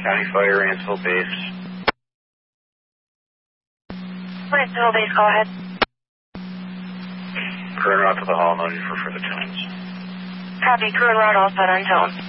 County Fire, Ansville Base. Ansville Base, go ahead. Current route to the hall, no need for further tones. Copy, current route all set on tone.